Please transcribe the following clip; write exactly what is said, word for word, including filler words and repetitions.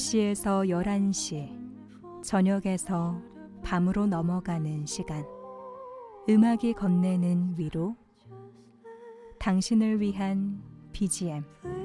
시에서 열한 시, 저녁에서 밤으로 넘어가는 시간. 음악이 건네는 위로, 당신을 위한 비지엠.